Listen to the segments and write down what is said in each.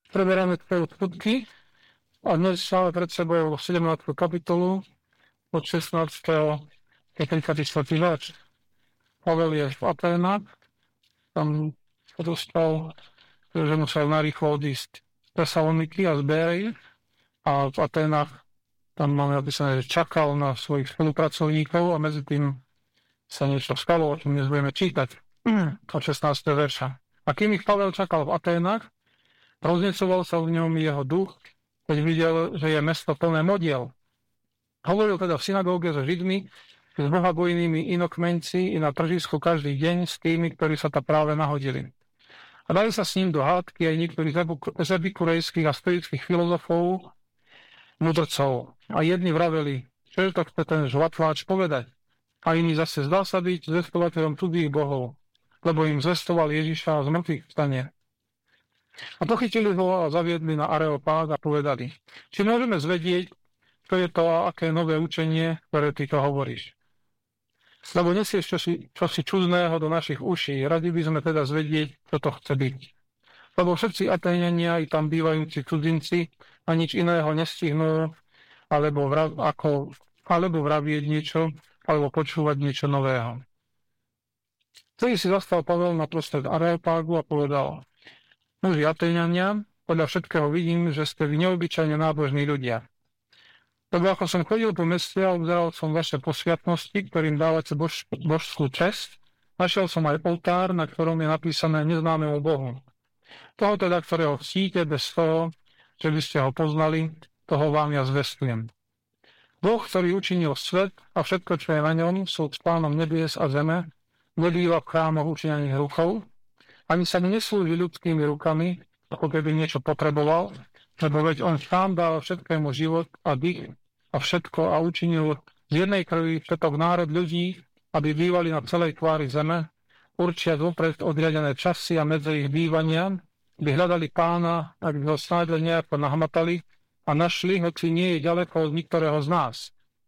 Preberáme tvoje skutky a dnes máme pred sebou 17. kapitolu od 16. do 34. verš. Pavel je v Aténach, tam sa dostal, že musel narýchlo odísť z Tesaloniky a z Béry a v Aténach tam máme napísané, že čakal na svojich spolupracovníkov a medzi tým sa niečo stalo, o čom dnes budeme čítať od 16. verša. A kým ich Pavel čakal v Aténach, roznecoval sa v ňom jeho duch, keď videl, že je mesto plné modiel. Hovoril teda v synagóge so Židmi, s bohabojnými inokmenci i na tržisku každý deň s tými, ktorí sa tam práve nahodili. A dali sa s ním do hádky aj niektorí z epikurejských a stoických filozofov, mudrcov. A jedni vraveli, čo je to chce ten žvatváč povedať? A iní zase zdal sa byť zvestovateľom cudzích bohov, lebo im zvestoval Ježiša z mŕtvych vstane. A pochytili ho a zaviedli na Areopág a povedali, či môžeme zvedieť, čo je to a aké nové učenie, ktoré ty to hovoríš. Lebo nesieš čosi čudného do našich uší, radi by sme teda zvedieť, čo to chce byť. Lebo všetci Atéňania i tam bývajúci cudzinci a nič iného nestihnú, alebo vravieť niečo, alebo počúvať niečo nového. Vtedy si zastal Pavel na prostred Areopágu a povedal, muži Atéňania, podľa všetkého vidím, že ste vy neobyčajne nábožní ľudia. Lebo ako som chodil po meste a obzeral som vaše posviatnosti, ktorým dávate božskú česť, našiel som aj oltár, na ktorom je napísané neznámemu Bohu. Toho teda, ktorého ctíte bez toho, že by ste ho poznali, toho vám ja zvestujem. Boh, ktorý učinil svet a všetko, čo je na ňom, sú s pánom nebies a zeme, nebýva v chrámoch učinených rukou, ani sa neslúži ľudskými rukami, ako keby niečo potreboval, lebo veď on sám dal všetkému život a dých a všetko a učinil z jednej krvi všetok národ ľudí, aby bývali na celej tvári zeme, určia vopred odriadené časy a medze ich bývania, by hľadali pána, aby ho snáď nejako nahmatali a našli, hoci nie je ďaleko od niektorého z nás.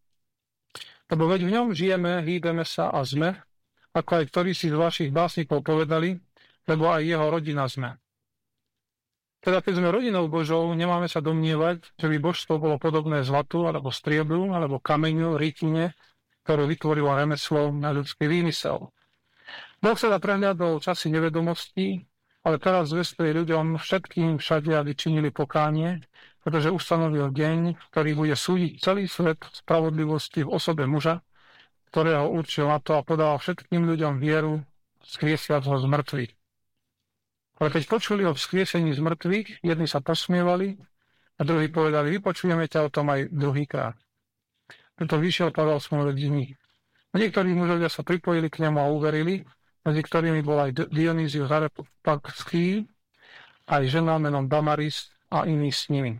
Lebo veď v ňom žijeme, hýbeme sa a sme, ako aj ktorí si z vašich básnikov povedali, lebo aj jeho rodina sme. Teda keď sme rodinou Božou, nemáme sa domnievať, že by božstvo bolo podobné zlatu, alebo striebru, alebo kameňu, rytine, ktorú vytvorilo remeslo na ľudský výmysel. Boh sa prehľadol časy nevedomostí, ale teraz zvestuje ľuďom všetkým všade, aby činili pokánie, pretože ustanovil deň, ktorý bude súdiť celý svet spravodlivosti v osobe muža, ktorého určil na to a podal všetkým ľuďom vieru, skriesiac ho z mŕtvych. Ale keď počuli o vzkriesení z mŕtvych, jedni sa posmievali a druhí povedali, vypočujeme ťa o tom aj druhýkrát. Preto vyšiel Pavel smoled z nich. Niektorí mužovia sa pripojili k nemu a uverili, medzi ktorými bol aj Dionýzius Areopagský, aj žena menom Damaris a iní s nimi.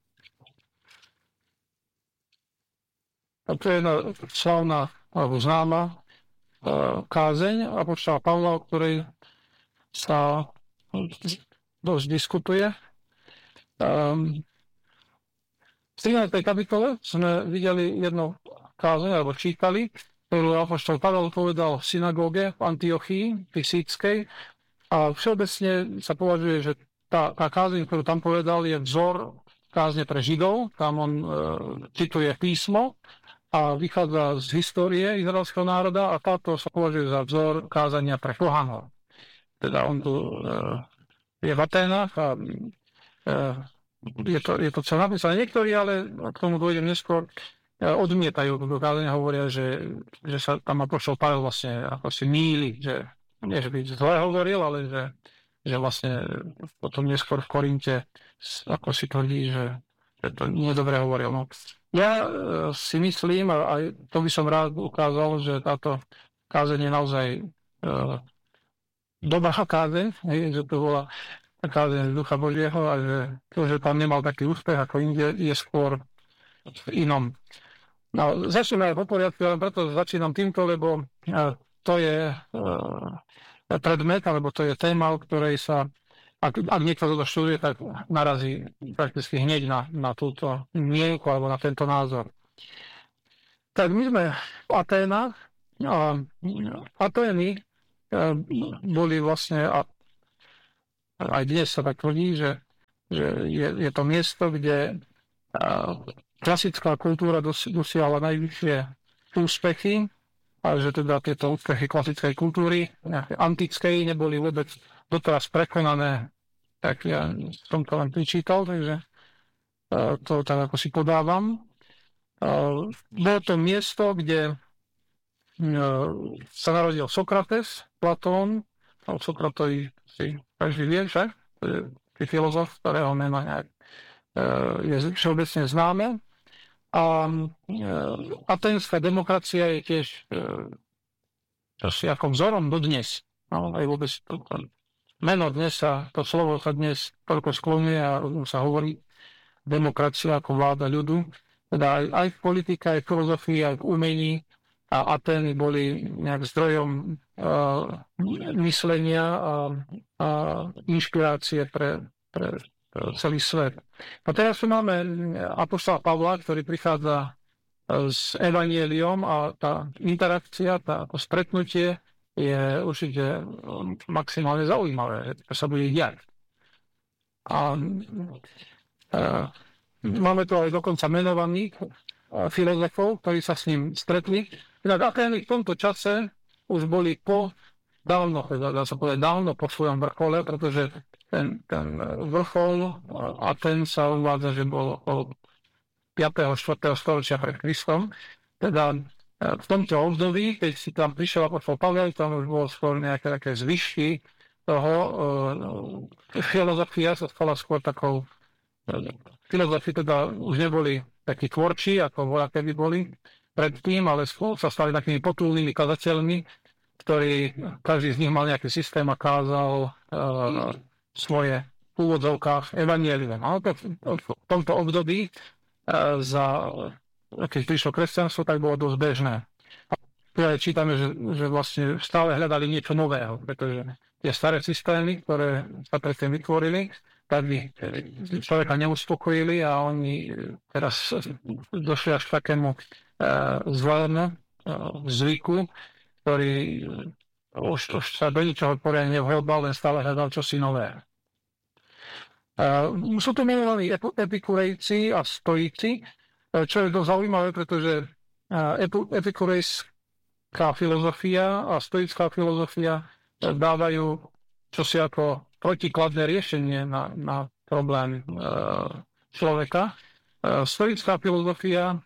A to je jedna slavná alebo známa kázeň apoštola Pavla, o ktorej sa dosť diskutuje. V 13. kapitole sme videli jednu kázeň, alebo čítali, ktorú apoštol Pavel povedal v synagóge v Antiochii Pisíckej. A všeobecne sa považuje, že tá kázeň, ktorú tam povedal, je vzor kázne pre Židov. Tam on cituje písmo a vychádza z histórie izraelského národa a táto sa považuje za vzor kázania pre pohanov. Teda on tu je v Aténach a je to celé napísané. Niektorí, ale k tomu dojdem neskôr, odmietajú toto kázanie, hovoria, že sa tam apoštol Pavel vlastne ako si mýli, že nie, že by zle hovoril, ale že vlastne potom neskôr v Korinte ako si tvrdí, že to nie dobre hovoril. No. Ja si myslím, a aj to by som rád ukázal, že táto kázeň je naozaj dobrá kázeň, že to bola kázeň z Ducha Božieho a že to, že tam nemal taký úspech ako inde, je skôr v inom. No, začneme aj po poriadku, ale preto začínam týmto, lebo to je predmet, alebo to je téma, o ktorej sa, ak niekto to študuje, tak narazí prakticky hneď na túto mienku alebo na tento názor. Tak my sme v Aténach a Atény boli vlastne, a aj dnes sa tak tvrdí, že že je to miesto, kde klasická kultúra dosiahla najvyššie úspechy a že teda tieto úspechy klasickej kultúry, nejaké antickej, neboli vôbec doteraz prekonané, tak ja som to len pričítal, takže to tak ako si podávam. Bolo to miesto, kde sa narodil Sokrates, Platón, Sokratovi si každý vie, však? To je filozof, ktorého meno nejak je všeobecne známe. A atenská demokracia je tiež ako vzorom dodnes. No, aj vôbec to meno dnes to slovo sa dnes toľko sklonuje a sa hovorí demokracia ako vláda ľudu. Teda aj v politike, aj v filozofii, aj v umení a Atény boli nejak zdrojom myslenia a inšpirácie pre celý svet. A teraz tu máme apoštola Pavla, ktorý prichádza s evanjeliom a tá interakcia, to stretnutie je určite maximálne zaujímavé, že sa bude diať. A máme tu aj dokonca menovaných filozofov, ktorí sa s ním stretli. Inak Atény v tomto čase už boli dávno po svojom vrchole, pretože ten vrchol Atén sa uvádza, že bol okolo 5. 4. storočia pred Kristom. Teda v tomto období, keď si tam prišiel apoštol Pavel, tam už bolo skôr nejaké také zvyšky toho. Filozofia sa stala skôr takou. Filozofi teda už neboli takí tvorčí, ako voľaké by boli predtým, ale skôr sa stali takými potulnými kazateľmi, ktorí, každý z nich mal nejaký systém a kázal svoje v úvodzovkách evanjelium. A v tomto období, keď prišlo kresťanstvo, tak bolo dosť bežné. A čítame, že vlastne stále hľadali niečo nového, pretože tie staré systémy, ktoré sa predtým vytvorili, tak by človeka neuspokojili a oni teraz došli až k takému zlému zvyku, ktorý už sa do ničoho poriadne nevhľadal, len stále hľadal čosi nové. Sú tu menovaní epikurejci a stoici, čo je dosť zaujímavé, pretože epikurejská filozofia a stoická filozofia dávajú čosi ako protikladné riešenie na problém človeka. Stoická filozofia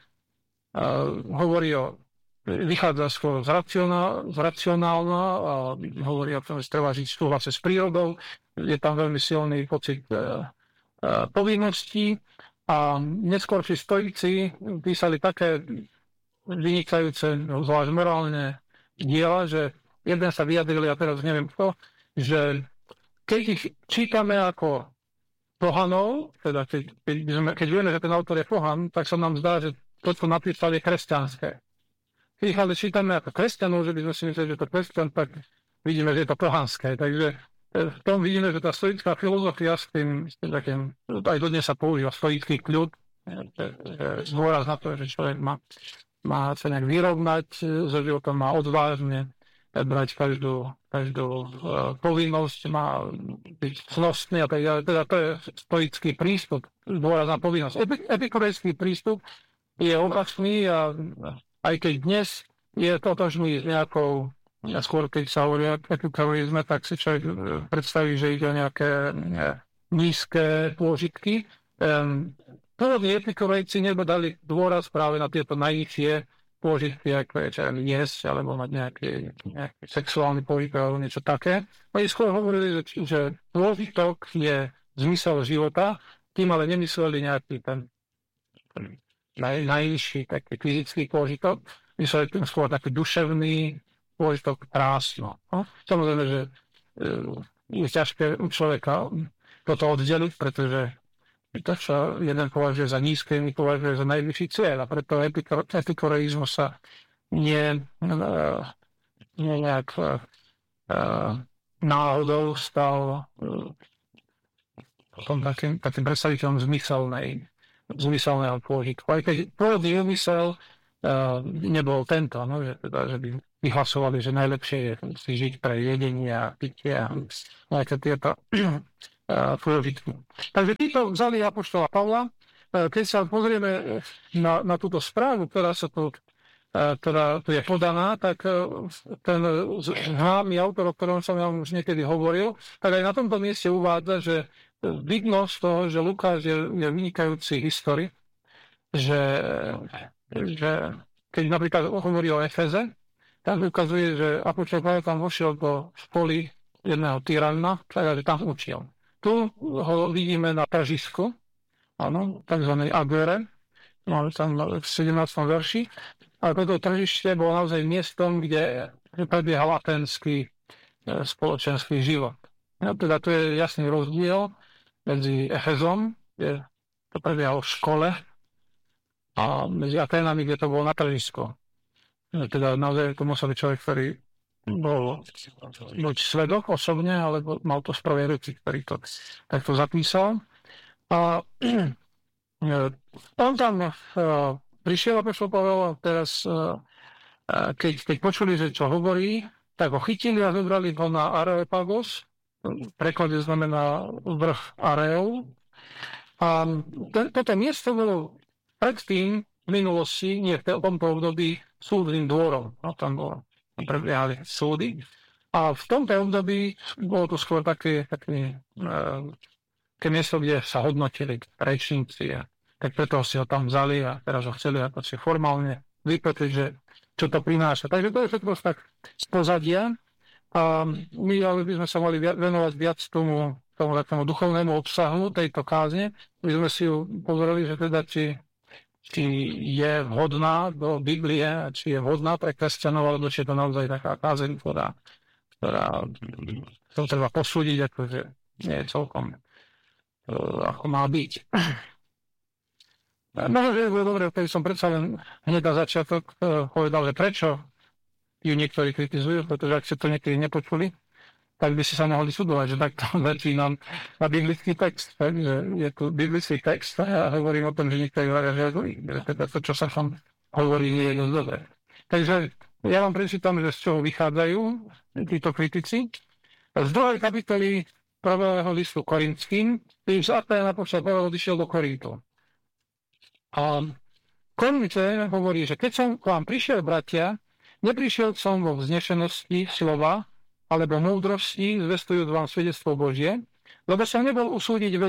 vychádza skôr z racionálna a hovorí o tom, že treba žiť v súhlase s prírodou. Je tam veľmi silný pocit povinností a neskôrší stoici písali také vynikajúce, zvlášť morálne diela, že jeden sa vyjadrili, a teraz neviem kto, že keď ich čítame ako pohanov, teda keď vieme, že ten autor je pohan, tak sa nám zdá, že to, čo napísal, je kresťanské. Keď ich ale čítame ako kresťanov, že by sme si mysleli, že to je kresťan, tak vidíme, že je to pohanské. Takže v tom vidíme, že tá stoická filozofia s tým takým, aj dodnes sa používa stoický kľud, dôraz na to, že človek má sa nejak vyrovnať so životom, má odvážne brať každú povinnosť, má byť cnostný a tak ďalej. Teda to je stoický prístup, dôraz na povinnosť. Epikurejský prístup je opačný a aj keď dnes je totožný s nejakou, skôr keď sa hovorí o epikureizme, tak si človek predstaví, že ide o nejaké nízke pôžitky. Pôvodní epikurejci dali dôraz práve na tieto najnižšie pôžitky, ako je jesť, alebo mať nejaký sexuálny pohyb, alebo niečo také. Oni skôr hovorili, že pôžitok je zmysel života, tým ale nemysleli nejaký ten najvyšší taký fyzický pôžitok, mysleli tým skôr taký duševný pôžitok krásno. No? Samozrejme, že je ťažké u človeka toto oddeliť, pretože to, čo jeden považuje za nízke, iný považuje za najvyšší cieľ. A preto epikureizmus sa nie nejak náhodou stal potom takým predstaviteľom zmyselného pôžitku. Aj keď pôvodný úmysel nebol tento, no, že by vyhlasovali, že najlepšie je si žiť pre jedenie a pitie a nejaké tieto pôžitku. Takže títo vzali apoštola Pavla. Keď sa pozrieme na túto správu, ktorá tu je podaná, tak ten známy autor, o ktorom som ja už niekedy hovoril, tak aj na tomto mieste uvádza, že vidno z toho, že Lukáš je vynikajúci historik, že keď napríklad hovorí o Efeze, tak ukazuje, že apoštol Pavel tam vošiel do školy jedného tyrana, takže tam učil. Tu ho vidíme na ťažisku, áno, takzvanej Agere, máme tam v 17. verši, ale toto tržište bolo naozaj miestom, kde prebiehal aténsky spoločenský život. No, teda to je jasný rozdiel medzi Efezom, kde to prebiehalo v škole, a medzi Aténami, kde to bolo na tržisko. Teda naozaj to musel byť človek, ktorý bol buď svedok osobne, alebo mal to spravodajúci, ktorý to takto zapísal. A on tam prišiel apoštol Pavel a teraz, keď počuli, že čo hovorí, tak ho chytili a zobrali ho na Areopagos, v preklade znamená vrch Areov. A toto miesto bolo predtým v minulosti, nie v tomto období, súdnym dvorom. No, tam prebiehali súdy. A v tomto období bolo to skôr také miesto, kde sa hodnotili rečníci. Tak preto si ho tam vzali a teraz ho chceli ako si formálne vypetriť, že čo to prináša. Takže to je všetko tak z pozadia. A my ale by sme sa mali venovať viac tomu takému duchovnému obsahu tejto kázne. My sme si ju pozreli, že teda či je vhodná do Biblie, či je vhodná pre kresťanov, alebo či je to naozaj taká kázeň, ktorá to treba posúdiť, akože nie je celkom ako má byť. Možno, že je dobre, keď som predsa len hneď na začiatok povedal, že prečo ju niektorí kritizujú, pretože ak ste to niekedy nepočuli, tak by si sa mohli sudovať, že takto začínam na biblický text. Takže je tu biblický text a ja hovorím o tom, že niektorí hovoria, že je zlý. Teda to, čo sa tam hovorí, nie je dosť dobré. Takže ja vám prečítam, že z čoho vychádzajú títo kritici. Z 2. kapitoly 1. listu Korinským, ktorý z Atén apoštol Pavel odišiel do Korintu. A konvice hovorí, že keď som k vám prišiel, bratia, neprišiel som vo vznešenosti slova, alebo múdrosti, zvestujúc vám svedectvo Božie, lebo som nebol usúdiť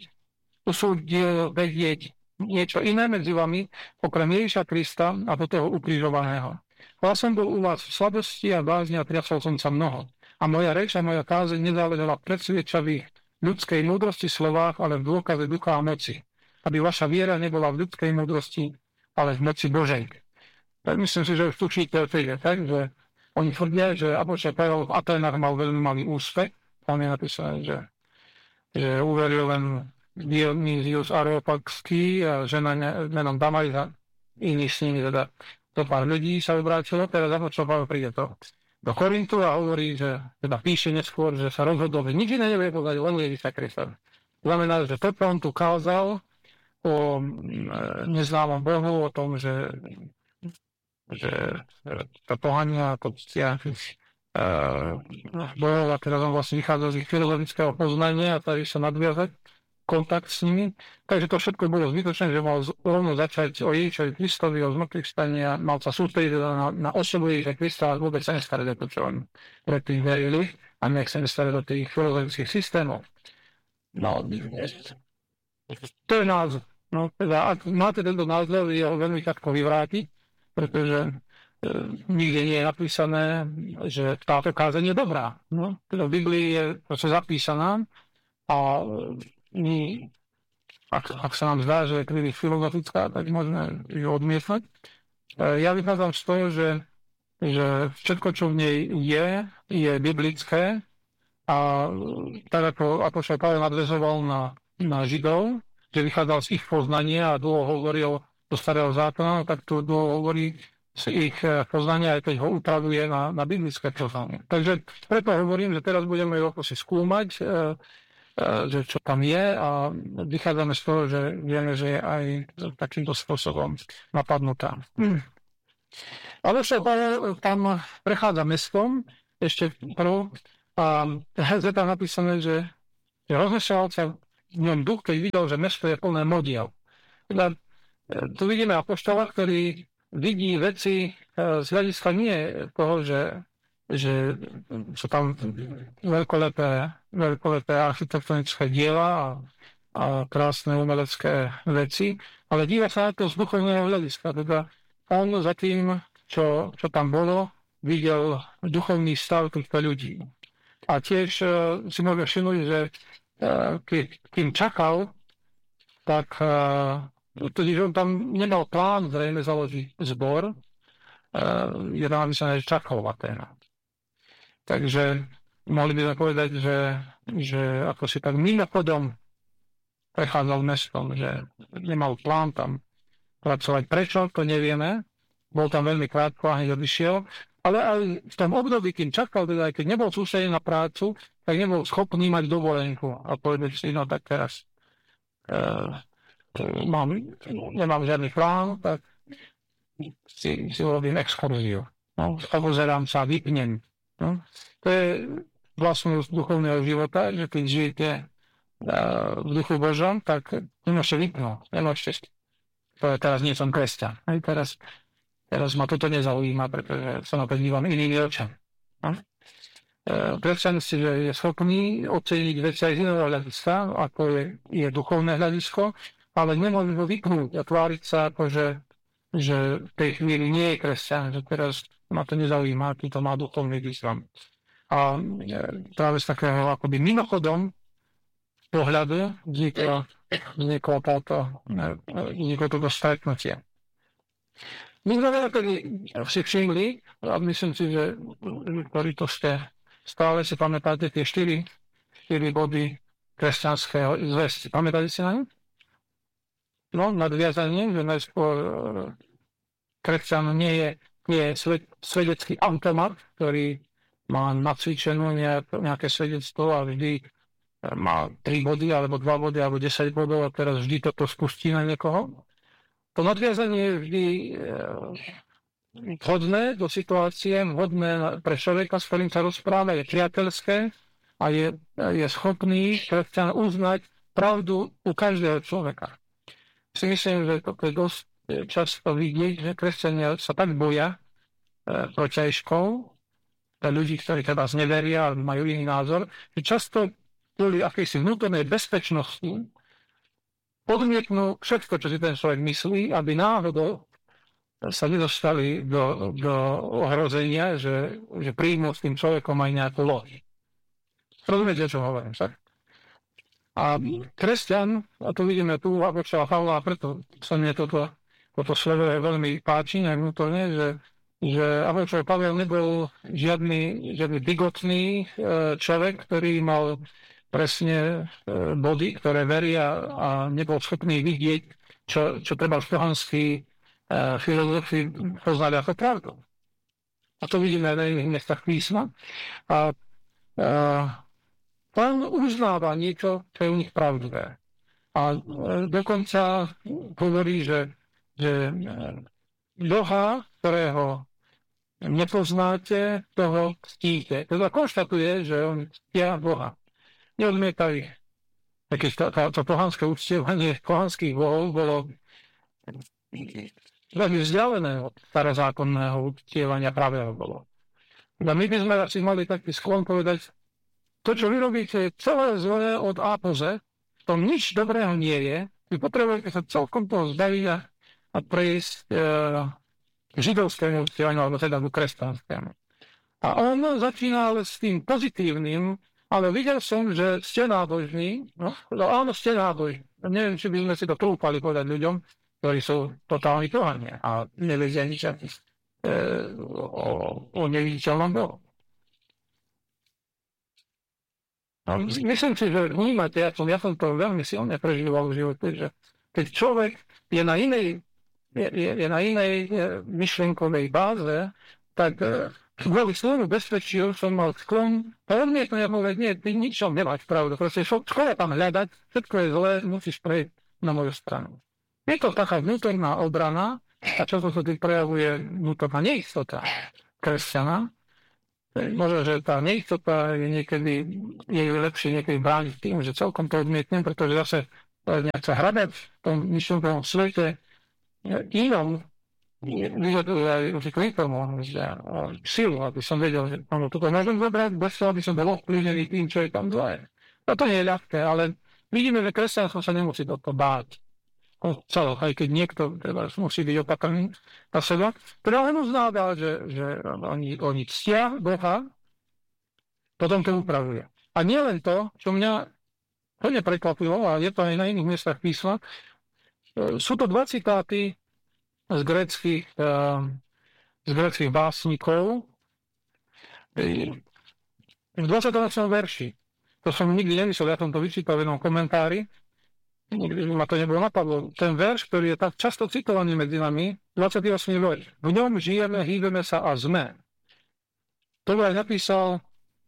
vedieť niečo iné medzi vami, okrem Ježiša Krista a do toho ukrižovaného. Ja som bol u vás v slabosti a bázni a triasol som sa mnoho. A moja reč a moja kázeň nezáležala v predsviečavých ľudskej múdrosti slovách, ale v dôkaze ducha a moci. Aby vaša viera nebola v ľudskej múdrosti, ale v moci Božej. Tak myslím si, že už tučíte o tej, takže oni tvrdia, že apoštol Pavel v Aténach mal veľmi malý úspech. Tam je napísané, že uveril len Dionysius Areopagský a žena menom Damaris a iní s nimi, teda to pár ľudí sa vybrátilo. Teraz apoštol Pavel príde do Korintu a hovorí, že teda píše neskôr, že sa rozhodol, že nič iné nebude povedať, len Ježiša Krista. Znamená, že toto on tu kázal o neznámom Bohu, o tom, že tá pohania, to bojov a teraz on vlastne vychádza z ich filozofického poznania a tady sa nadviazať kontakt s nimi. Takže to všetko bolo zbytočné, že mal rovno začať o Ježišovi Kristovi, o zmrtvých stania, mal sa sústrediť na osobu Ježiša Krista a vôbec sa nestarať o to, čo on predtým verili a nech sa nestarať do tých filozofických systémov. No, to je názor. No, teda, ak máte tento názor, je ho veľmi ťažko vyvrátiť, pretože nikde nie je napísané, že táto kázeň je dobrá. No, teda v Biblii je proste zapísaná a my, ak sa nám zdá, že je príliš filozofická, tak môžeme ju odmietnúť. Ja vychádzam z toho, že všetko, čo v nej je biblické a tak ako apoštol Pavel nadväzoval na Židov, že vychádzal z ich poznania a dlho hovoril do starého zákona, tak tu dlho hovorí z ich poznania, aj keď ho upravuje na biblické poznanie. Takže preto hovorím, že teraz budeme ho si skúmať, že čo tam je a vychádzame z toho, že vieme, že je aj takýmto spôsobom napadnutá. Ale sa tam prechádza mestom ešte prv a je tam napísané, že Že rozmýšľal sa v ňom duch, keď videl, že mesto je plné modiel. Teda, tu vidíme apoštola, ktorý vidí veci z hľadiska nie toho, že sú tam veľkolepé architektonické diela a krásne umelecké veci, ale díva sa na to z duchovného hľadiska. Teda on za tým, čo tam bolo, videl duchovný stav týchto ľudí. A tiež si môže všimnúť, že kým čakal, tak on tam nemal plán zrejme založiť zbor, je tam napísané, že čakal v Aténach. Takže mohli by sme povedať, že ako si tak mimochodom prechádzal mestom, že nemal plán tam pracovať. Prečo? To nevieme. Bol tam veľmi krátko a hneď odišiel. Ale aj v tom období, kým čakal, teda aj keď nebol sústredený na prácu, tak nebol schopný mať dovolenku. A povedať si, no tak teraz nemám žiadny plán, tak si urobím exkurziu. No, pozerám sa, vypnem. No. To je vlastnosť duchovného života, že keď žijete v duchu Božom, tak nemôžete vypnúť. Nemôžete. Teraz nie som kresťan. Aj teraz ma toto nezaujíma, pretože sa na to dívam inými očami. No? Kresťan si, že je schopný oceniť veci aj z iného hľadiska, ako je duchovné hľadisko, ale nemôže ho vypnúť a tváriť sa ako, že v tej chvíli nie je kresťan, že teraz ma to nezaujíma, aký to má duchovný význam. A práve z takého akoby mimochodom pohľadu vzniklo toto stretnutie. My sme si všimli, a myslím si, že ktorí to ste stále si pamätáte tie 4 body kresťanského zvesti. Pamätáte si na ne? No, nadviazanie, že najskôr kresťan nie je svedecký automat, ktorý má nacvičenú nejaké svedectvo a vždy má 3 body, alebo 2 body, alebo 10 bodov a teraz vždy toto spustí na niekoho. To nadviazanie je vždy vhodné do situácie, vhodné pre človeka, s ktorým sa rozpráva, je priateľské a je schopný kresťan uznať pravdu u každého človeka. Si myslím, že to je dosť často vidieť, že kresťania sa tak boja protiažkov, ľudí, ktorí teda neveria a majú iný názor, že často kvôli akejsi vnútornej bezpečnosti podmietnú všetko, čo si ten človek myslí, aby náhodou sa nedostali do ohrozenia, že príjmu s tým človekom aj nejakú lož. Rozumiete, čo hovorím, však? A kresťan, a to vidíme tu u apoštola Pavla, a preto sa mne toto sleduje veľmi páči aj vnútorne, že apoštol Pavel nebol žiadny bigotný človek, ktorý mal presne body, ktoré veria a nebol schopný vidieť, čo treba v pohanskej filozofii poznať ako pravdu. A to vidíme na iných miestach písma. A pán uznáva niečo, čo je u nich pravdivé. A dokonca hovorí, že Boha, ktorého nepoznáte, toho ctíte. Teda konštatuje, že on ctia Boha. Neodmietajú. To pohanské uctievanie pohanských bohov bolo veľmi vzdialené od starozákonného uctievania pravého bolo. A my by sme si mali taký sklon povedať, to, čo vy robíte, je celé zlé od A po Z, v tom nič dobrého nie je, vy potrebujete sa celkom toho zbaviť a prejsť k židovskému uctievaniu, alebo teda k kresťanskému. A on začína ale s tým pozitívnym, ale videl som, že ste nábožní, no áno, ste nábožní. Neviem, či by sme si to trúpali povedať ľuďom, ktorí sú totálni pohania a nevedia nič o neviditeľnom Bohu. No, myslím si, že vnímate, ja som to veľmi silne prežíval v živote, že keď človek je na inej myšlienkovej báze, tak kvôli svojmu bezpečiu som mal sklon odmietnúť a povedať, nie, ty ničom nemáš pravdu, proste škoda tam hľadať, všetko je zlé, musíš prejsť na moju stranu. Je to taká vnútorná obrana a často sa tým prejavuje vnútorná neistota kresťana, Možno, že tá neistota je niekedy, je lepšie niekedy brániť tým, že celkom to odmietnem, pretože zase nejak sa hrabe v tom myšlenkovom svete inom vyžaduje aj určitú silu, aby som vedel, že toto môžem zobrať, bez toho, aby som bol ovplyvnený tým, čo je tam dole. No to nie je ľahké, ale vidíme, že kresťanstvo sa nemusí do toho báť. Celok, aj keď niekto musí byť opatrný na seba. Teda len uznáva, že oni ctia Boha, potom to upravuje. A nie len to, čo mňa hodne prekvapilo, a je to aj na iných miestach písma, sú to 2 citáty z gréckych básnikov v 20. verši. To som nikdy nemyslel, ja som to vyčítal v jednom komentári, nikdy ma to nebolo napadlo. Ten verš, ktorý je tak často citovaný medzi nami, 28. verš. V ňom žijeme, hýbeme sa a sme. To aj napísal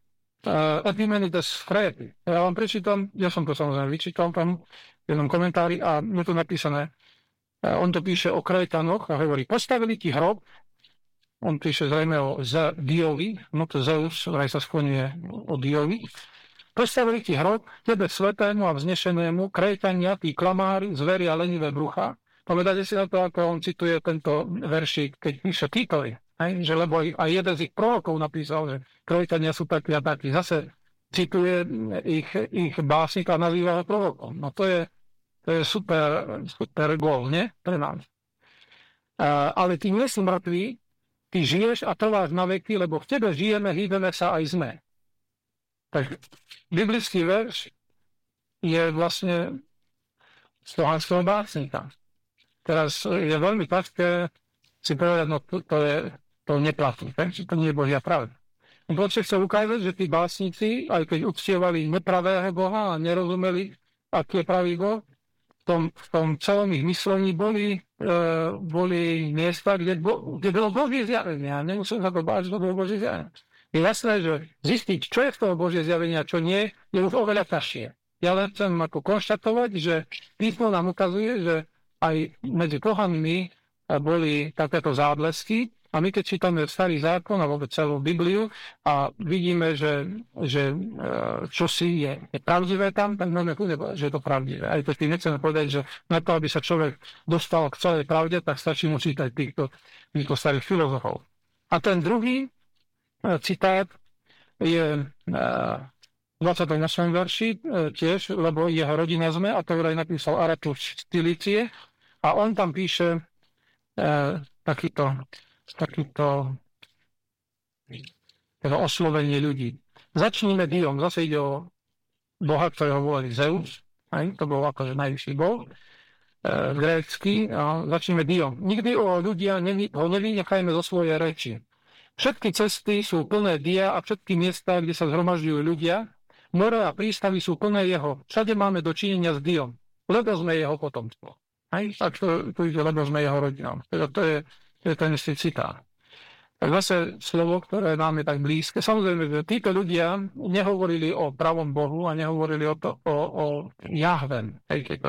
Epimenides Fréty. Ja vám prečítam, ja som to samozrejme vyčítal tam v jednom komentári a je to napísané. On to píše o Krétanoch a hovorí, postavili ti hrob, on píše zrejme o Diovi, no to Zeus, vraj sa skloňuje o Diovi, postavili ti hrob, tebe svetému a vznešenému, Krétania, tí klamári, zveri a lenivé brucha. Povedajte si na to, ako on cituje tento veršik, keď píše Titovi, že lebo aj jeden z ich prorokov napísal, že Krétania sú takí a takí. Zase cituje ich básnika a nazýva prorokom. No to je super gól, nie? Pre nás. Ale ty nie si mŕtvý, ty žiješ a trváš na veky, lebo v tebe žijeme, hýbeme sa aj sme. Tak biblický verš je vlastne z toho básnika. Teraz je veľmi ťažké si povedať, no to neplatí, to nie je Božia pravda. Proste chcel ukázať, že tí básnici, aj keď uctievali nepravého Boha a nerozumeli, aký je pravý Boh, v tom celom ich myslení boli miesta, kde bolo Božie zjavenie. A nemusím sa to báť, že to bolo Božie zjavenie. Je jasné, že zistiť, čo je z toho Božie zjavenie a čo nie, je už oveľa ťažšie. Ja len chcem ako konštatovať, že písmo nám ukazuje, že aj medzi pohanmi boli takéto záblesky. A my keď čítame Starý zákon a vôbec celú Bibliu a vidíme, že čosi je pravdivé tam, tak môžeme povedať, že je to pravdivé. Aj to tým nechceme povedať, že na to, aby sa človek dostal k celej pravde, tak stačí mu čítať týchto starých filozofov. A ten druhý citát je v 28. verši tiež, lebo jeho rodina sme, a to aj napísal Aratus z Cilície, a on tam píše takýto oslovenie ľudí. Začníme Diom. Zase ide o Boha, ktorého volali Zeus. To bol akože najvyšší boh grécky. Začneme Diom. Nikdy o ľudia ho nevynechajme zo svojej reči. Všetky cesty sú plné dia a všetky miesta, kde sa zhromažďujú ľudia, more a prístavy sú plné jeho. Všade máme dočinenia s Diom. Lebo sme jeho potomstvo. Tak to ide, lebo sme jeho rodinou. To je ten istý citát. Tak zase slovo, ktoré nám je tak blízke. Samozrejme, že títo ľudia nehovorili o pravom Bohu a nehovorili o Jahven.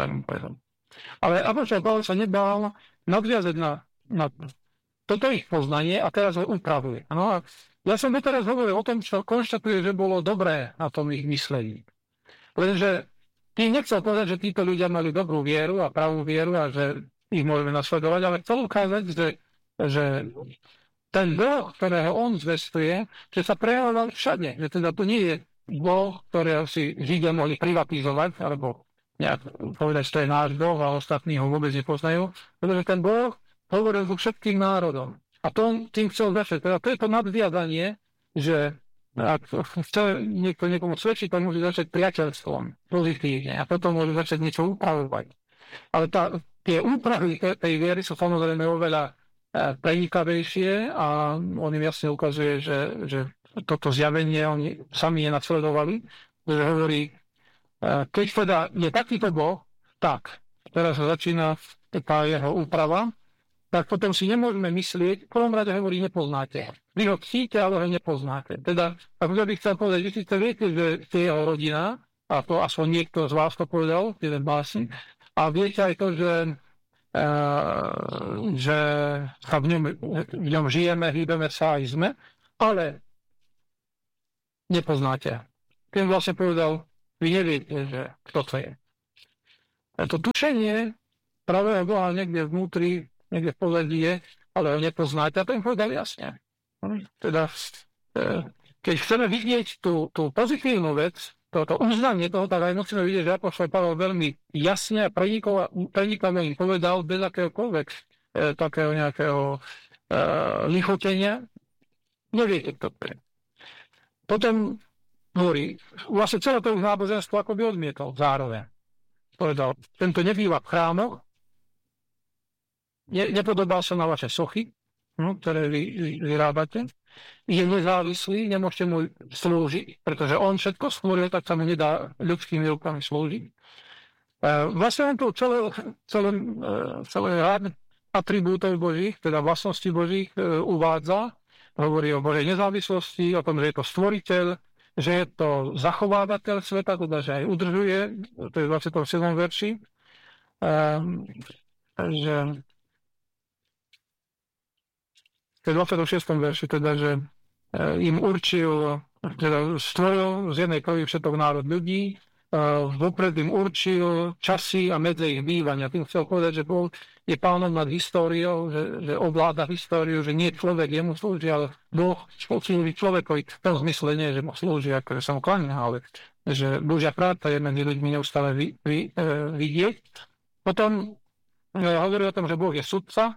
Ale apoštol Pavol sa nebál nadviazať na toto ich poznanie a teraz ho upravuje. No a ja som teraz hovoril o tom, čo konštatuje, že bolo dobré na tom ich myslení. Lenže tým nechcel povedať, že títo ľudia mali dobrú vieru a pravú vieru a že ich môžeme nasledovať, ale chcel ukázať, že ten Boh, ktorého on zvestuje, že sa prejavoval všade. Že teda to nie je Boh, ktorého si Židia mohli privatizovať, alebo nejak povedať, že to je náš Boh a ostatní ho vôbec nepoznajú, pretože ten Boh hovoril ku všetkým národom. A tým chcel začať. Teda to je to nadviazanie, že ak chce niekto niekomu svedčiť, tak môže začať priateľstvom, pozitívne. A potom môže začať niečo upravovať. Ale tie úpravy tej viery sú samozrejme oveľa prenikavejšie a on im jasne ukazuje, že toto zjavenie oni sami nenasledovali, že hovorí, keď teda je takýto Boh, tak teraz sa začína tá jeho úprava, tak potom si nemôžeme myslieť, v prvom rade hovorí, nepoznáte. Vy ho ctíte, ale ho nepoznáte. Teda, ako by chcel povedať, že si viete, že to je jeho rodina, a to aspoň niekto z vás to povedal, jeden básnik, a viete aj to, že sa v ňom žijeme, hýbeme sa aj sme, ale nepoznáte. Tým vlastne povedal, vy neviete, že kto to je. To tušenie pravého Boha niekde vnútri, niekde v pozadí je, ale ho nepoznáte. A to im povedal jasne. Teda, keď chceme vidieť tú pozitívnu vec, to uznanie toho, tak aj musíme vidieť, že apoštol Pavel veľmi jasne a prenikavo im povedal, bez akéhokoľvek takého nejakého lichotenia, neviete, kto to je. Potom hovorí, vlastne celé to náboženstvo akoby odmietol zároveň. Povedal, tento nebýva v chrámoch, nepodobal sa na vaše sochy, ktoré vy vyrábate, je nezávislý, nemôžete mu slúžiť, pretože on všetko stvoril, tak sa mu nedá ľudskými rukami slúžiť. Vlastne to celé rád atribútov Božích, teda vlastnosti Božích uvádza, hovorí o Božej nezávislosti, o tom, že je to stvoriteľ, že je to zachovávateľ sveta, teda že aj udržuje, to je v 27. verši, že v 26. verši, teda, že im určil, teda stvoril z jednej krvi všetok národ ľudí, vopred im určil časy a medze ich bývania. Tým chcel povedať, že Boh je pánom nad históriou, že ovláda históriu, že nie človek jemu slúži, ale Boh slúži človekovi. V tom zmysle nie, že mu slúži, ako sa mu kláňa, ale že Božia práca je medzi ľuďmi neustále vidieť. Potom hovorí o tom, že Boh je sudca,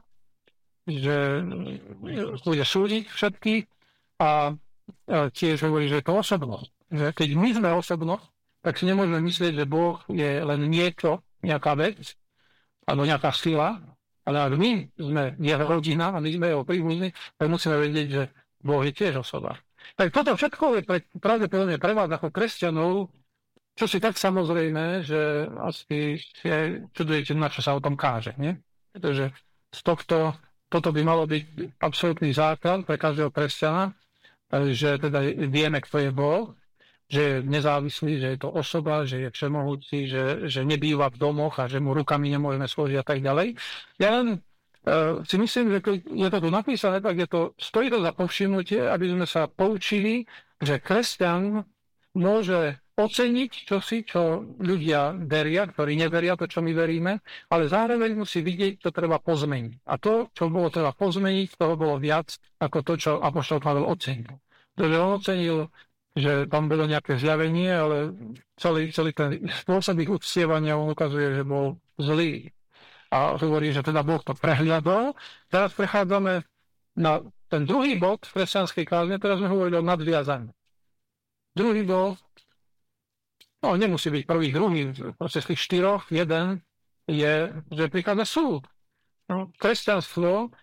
že bude súdiť všetkých a tiež hovorí, že je to osobnosť. Že keď my sme osobnosť, tak si nemôžeme myslieť, že Boh je len niečo, nejaká vec, alebo nejaká sila, ale ak my sme jeho rodina a my sme jeho príbuzní, tak musíme vedieť, že Boh je tiež osoba. Tak toto všetko je pravdepodobne pre vás ako kresťanov, čo si tak samozrejme, že asi čudujete, na čo sa o tom káže. Nie? Pretože z toto by malo byť absolútny základ pre každého kresťana, že teda vieme, kto je Boh, že je nezávislý, že je to osoba, že je všemohúci, že nebýva v domoch a že mu rukami nemôžeme slúžiť a tak ďalej. Ja len si myslím, že keď je to tu napísané, tak stojí to za povšimnutie, aby sme sa poučili, že kresťan môže oceniť čosi, čo ľudia veria, ktorí neveria to, čo my veríme, ale zároveň musí vidieť, to treba pozmeniť. A to, čo bolo treba pozmeniť, toho bolo viac ako to, čo apoštol Pavel ocenil. Takže on ocenil, že tam bolo nejaké zjavenie, ale celý ten spôsob ich uctievania on ukazuje, že bol zlý. A hovorí, že teda Boh to prehliadol. Teraz prechádzame na ten druhý bod v kresťanskej kázne, teraz sme hovorili o nadviazaní. Druhý bod, nemusí byť prvý, druhý, proste z tých štyroch, jeden je, že prichádza súd. Kresťanstvo,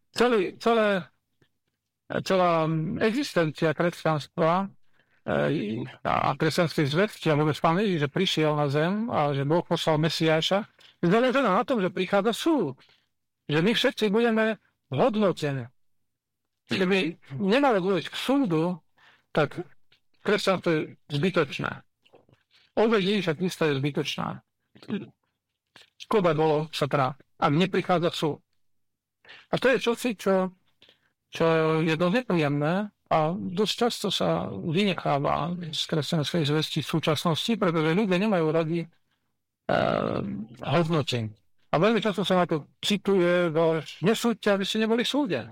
celá existencia kresťanstva a kresťanskej zvestky, a vôbec Pán Ježiš, že prišiel na zem a že Boh poslal Mesiáša, je záležené na tom, že prichádza súd. Že my všetci budeme hodnotení. Keby nemali dôjsť k súdu, tak kresťanstvo je zbytočné. Obed Ježiša Krista je zbytočná. Škoda bolo sa teda, ak neprichádza súd. A to je čosi, čo je dosť nepríjemné, a dosť často sa vynecháva z kresťanskej zvesti v súčasnosti, pretože ľudia nemajú radi hodnotení. A veľmi často sa na to cituje, nesúďte, aby ste neboli súdení.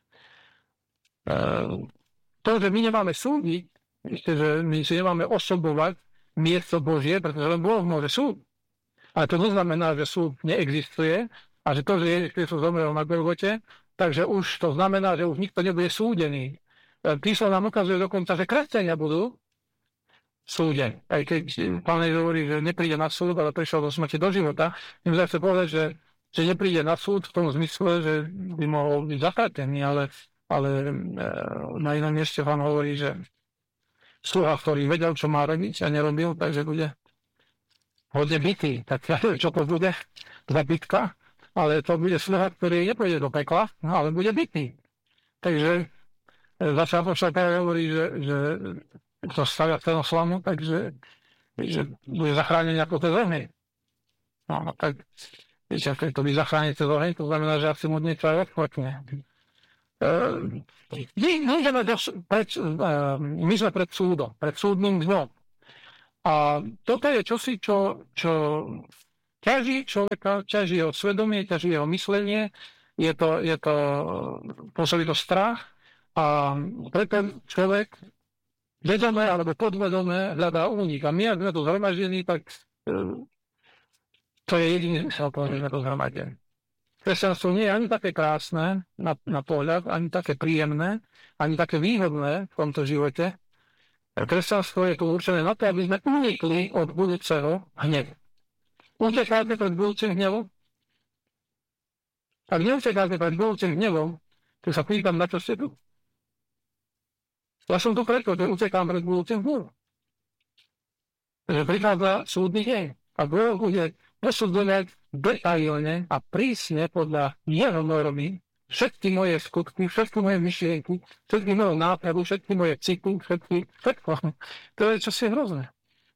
To, že my nemáme súdiť, že my si nemáme osobovať miesto Božie, pretože len Boh môže súd. Ale to neznamená, že súd neexistuje a že to, že Ježiš Kristus zomrel na Golgote, takže už to znamená, že už nikto nebude súdený. Písmo nám ukazuje dokonca, že kresťania budú súdení. Aj keď Pán Ježiš hovorí, že nepríde na súd, ale prišiel do smrti do života, tým sa chce povedať, že nepríde na súd v tom zmysle, že by mohol byť zachrátený, ale na inom mieste Pán hovorí, že sluha, ktorý vedel, čo má robiť a nerobil, takže bude hodne bitý. Tak čo to bude za bitka? Ale to bude sluha, ktorý nepôjde do pekla, ale bude bitý. Takže zase apoštol Pavel hovorí, že to stavia cenoslamu, takže že bude zachránený ako to zemi. No tak, viete, keď to by zachrániť to zemi, to znamená, že asi mu niečo aj odchvatne. My sme pred súdom, pred súdnym dňom. A toto je čosi, čo ťaží človeka, ťaží jeho svedomie, ťaží jeho myslenie, je to pôsobí to strach a preto človek vedome alebo podvedome hľadá únik. A my, ak sme tu zhromaždení, tak to je jediný zmysel toho, že sme tu zhromaždení. Kresťanstvo nie je ani také krásne na pohľad, ani také príjemné, ani také výhodné v tomto živote. Kresťanstvo je tu určené na to, aby sme unikli od budúceho hnevu. Utekáte pred budúcim hnevom? Ak neutekáte pred budúcim hnevom, tu sa pýtam, na čo ste tu? Ja som tu preto, že utekám pred budúcim hnevom. Takže prichádza súdny deň. A Boh bude posudzovať detailne a prísne podľa jeho normy všetky moje skutky, všetky moje myšlienky, všetky moje nápady, všetky moje city, všetko. To je čosi hrozné.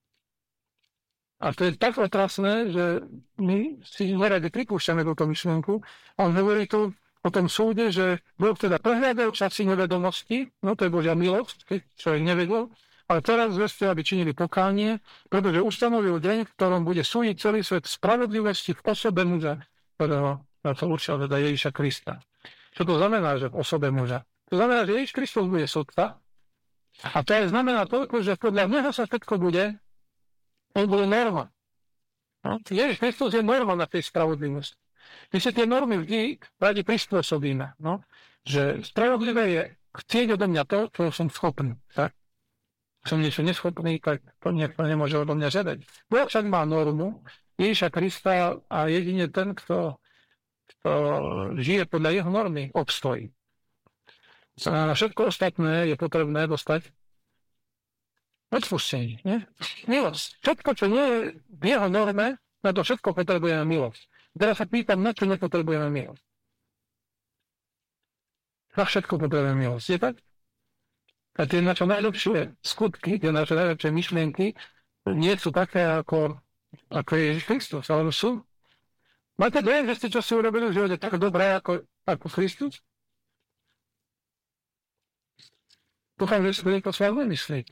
A to je tak otrasné, že my si neradi pripúšťame túto myšlienku. On hovorí tu o tom súde, že Boh teda prehľadal časy nevedomosti, no to je Božia milosť, keď človek nevedel, ale teraz zveste, aby činili pokánie, pretože ustanovil deň, v ktorom bude súdiť celý svet spravodlivosti v osobe muža, ktorého na to určil teda Ježiša Krista. Čo to znamená, že v osobe muža? To znamená, že Ježiš Kristus bude sudca a to znamená toľko, že podľa neho sa všetko bude. On bude norma. No? Ježiš Kristus je norma na tej spravodlivosti. My si tie normy vždy radi prispôsobíme. No? Že spravodlivé je chcieť odo mňa to, čo som schopný. Tak? Som niečo neschopný, tak to niekto nemôže odo mňa žiadať. Boh však má normu, Ježiša Krista a jedine ten, kto žije podľa jeho normy, obstojí. Na všetko ostatné je potrebné dostať odpustenie, nie? Milosť. Všetko, čo nie je v jeho norme, na to všetko potrebujeme milosť. Teraz sa pýtam, na čo nepotrebujeme milosť. Na všetko potrebujeme milosť, je tak? A tie naše najlepšie skutky, tie naše najlepšie myšlienky nie sú také ako Ježiš Kristus, ale sú. Máte dojem, že ste čo si urobili v živote tak dobré ako Kristus? Dúfam, že si to niekto s vami myslí.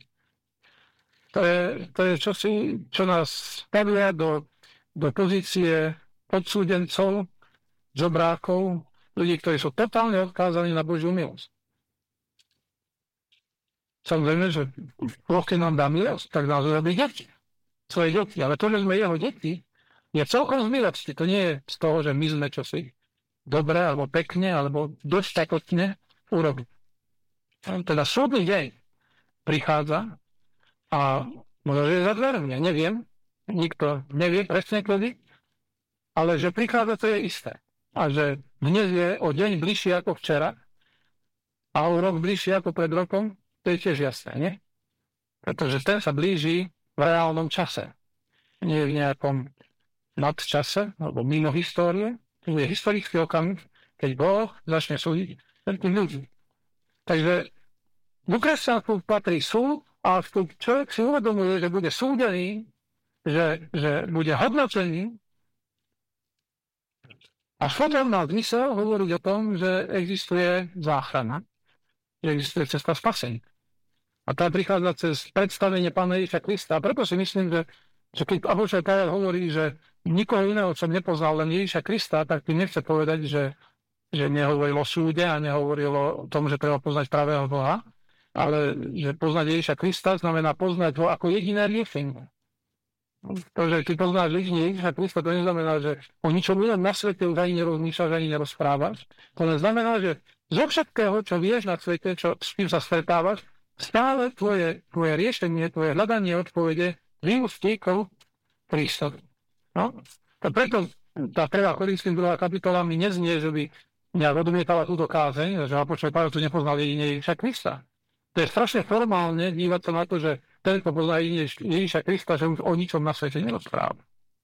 To je čosi, čo nás stavia do pozície odsúdencov, žobrákov, ľudí, ktorí sú totálne odkázaní na Božiu milosť. Samozrejme, že Boh, keď nám dá milosť, tak nás urobí deti. Svoje deti. Ale to, že sme jeho deti, je celkom z milosti. To nie je z toho, že my sme čosi dobre, alebo pekne, alebo dostatočne urobili. Teda súdny deň prichádza a možno, že je za dvermi, ja neviem. Nikto nevie presne kedy, ale že prichádza, to je isté. A že dnes je o deň bližšie ako včera a o rok bližšie ako pred rokom, to je tiež jasné, nie? Pretože ten sa blíži v reálnom čase. Nie v nejakom nadčase, alebo mimo histórie. To je historický okamih, keď Boh začne súdiť všetkých ľudí. Takže v kresťanstvu patrí súd a človek si uvedomuje, že bude súdený, že bude hodnotený. A potom má zmysel hovoriť o tom, že existuje záchrana, že existuje cesta spasenia. A tá prichádza cez predstavenie Pána Ježiša Krista. A preto si myslím, že keď Apoštol Pavol hovorí, že nikoho iného som nepoznal, len Ježiša Krista, tak tým nechce povedať, že nehovoril o súde a nehovoril o tom, že treba poznať pravého Boha, ale že poznať Ježiša Krista znamená poznať ho ako jediné riešenie. To, že ty poznáš Ježiša Krista, to neznamená, že o ničom inom na svete už ani nerozmýšľaš, ani nerozprávaš. To len znamená, že zo všetkého, čo vieš na svete, s čím sa stretávaš, stále tvoje riešenie, tvoje hľadanie odpovede vyústí k Kristovi. No? A preto tá 1. Korinským 2. kapitola mi neznie, že by mňa odmietala túto kázeň, že Apoštol Pavol tu nepoznal jedine Ježiša Krista. To je strašne formálne dívať sa na to, že ten, kto pozná jedine Ježiša Krista, že už o ničom na svete nerozpráva.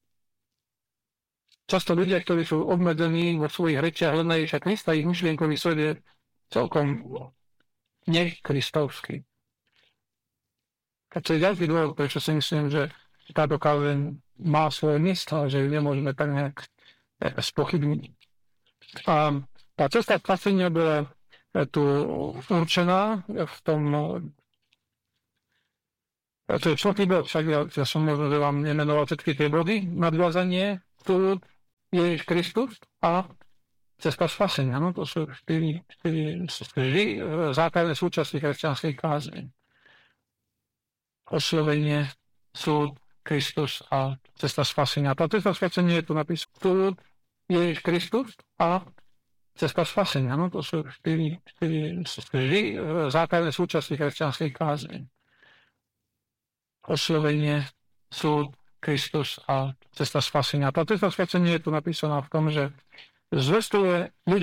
Často ľudia, ktorí sú obmedzení vo svojich rečiach len na Ježiša Krista, ich myšlienkový svet je celkom nekristovský. A to je ďalší dôvod, prečo si myslím, že táto kázeň má svoje miesto a že ju nemôžeme tak nejak spochybniť. A tá cesta spasenia bola je tu určená v tom, to je čtvrtý bod, však ja som možno, že vám nemenoval všetky tie body, nadviazanie, tu Ježiš Kristus a cesta spasenia. No, to sú štyri základné súčasti kresťanskej kázne. Oslovenie, súd, Kristus a cesta spasenia. Tá cesta spasenia je tu napísané. Tu Ježiš Kristus a cesta spasenia. No, to sú štyri základné súčasti kresťanskej kázne. Oslovenie, súd, Kristus a cesta spasenia. Tá cesta spasenia je tu napísaná v tom, že zvestuje ľuďom